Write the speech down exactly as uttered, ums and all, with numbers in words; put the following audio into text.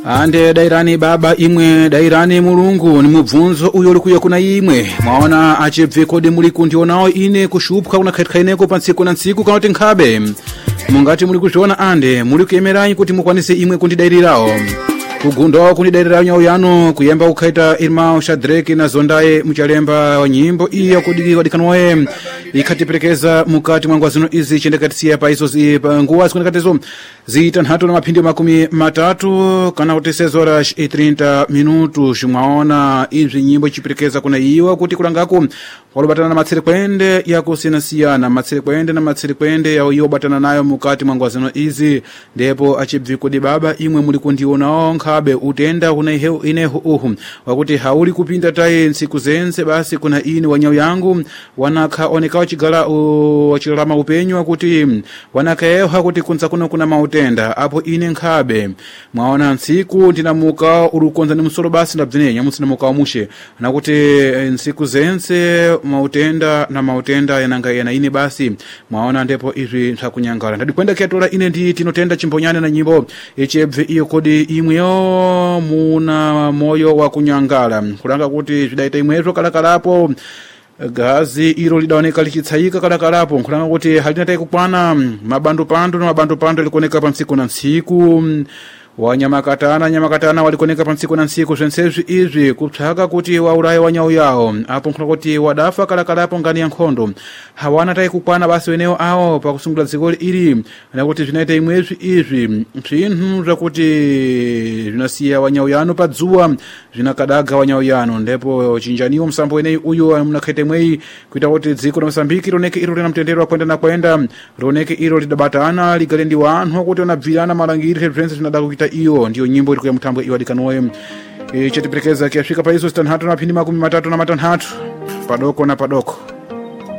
Ande dairani baba imwe dairani mulungu ni mubvunzo uyo likuya kuna imwe mwaona achebve kodi muri kundionawo ine kushupka kuna katika ineko pansiku na nsiku kanoti nkhabe mungati muri kuzviona ande muri kuemeranyi kuti mukwanise imwe kundidairirawo kugundawo kundidairirawo nyawo yano kuyemba kukaita Irmão Shadrack na Zondaye muchalemba wa nyimbo iyo kudiki wadikanwaye ikatiperekeza mukati mwa ngwazino izi chendekatisia pa iso zi nguwa zikunekatizo zitanhatu na mapindi makumi matatu kana kuti seis horas e trinta minutos mwaona izi nyimbo ichiperekeza kuna iwa kuti kulangako walobatana na matsiri kwende ya kusinasiyana matsiri kwende na matsiri kwende ya iyo batana nayo mukati mwa ngwazino izi ndipo achibvi kudi baba imwe muli kundionao nkhabe utenda kuna ihehu inehu uhu wakuti hauli kupinda taye nsiku zense basi kuna ini wanyawu yangu wanaka onekawo chigala wachilama upenyu wakuti wanakaeha kuti kunza kuno kuna mautenda apo ine nkhabe mwaona nsiku ndinamuka urukonza ni msolo basi ndabzine nyamusi namuka wamushe nakuti nsiku zense mautenda na mautenda yananga yana ine basi mwaona ndipo izi ntakunyangala ndadikwenda kiatola ine ndi tinotenda chimbonyane na nyimbo echebve iyo kodi imweyo muna moyo wa kunyangala kulanga kuti zvidaita imwezo kalakalapo gazi iro lidaoneka lichitsayika kalakalapo kulanga kuti halina tai kukwana mabando pando na mabando pando likoneka pa nsiku na nsiku wanyamakatana nyamakatana walikoneka pa nsiku na nsiku zvensezvi izvi kutsvaka kuti wauraye wanyawu yawo apo nkuna kuti wadafa kalakalapo ngani ya nkhondo hawana tai kukwana basi wenewo awo pakusungula dziko ili nakuti zvinaita imwezvi izvi zvinhu zvakuti zvinasiya wanyawu yano padzuwa zvinakadaga wanyawu yano ndipo chinjaniwo msambo weneyi uyu munakhaita imweyi kuita kuti dziko la Mozambique roneke iro lina mtendero wakwenda na kwenda roneke iro lidabatana ligale ndi wanthu kuti wanabvirana malangiri zvense zvinada kuita iyo ndiyo nyimbo iri kuya mutambwe iwa dikanoye e, chetiperekeza kiafika pa izo sitanhatu na mapindi makumi matatu na matanhatu padoko na padoko.